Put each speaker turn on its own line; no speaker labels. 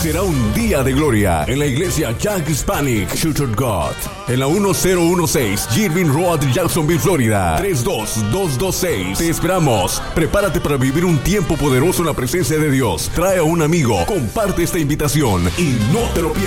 será un día de gloria en la iglesia Jack Hispanic Church of God, en la 1016 Irving Road, Jacksonville, Florida, 32226. Te esperamos. Prepárate para vivir un tiempo poderoso en la presencia de Dios. Trae a un amigo, comparte esta invitación y no te lo pierdas.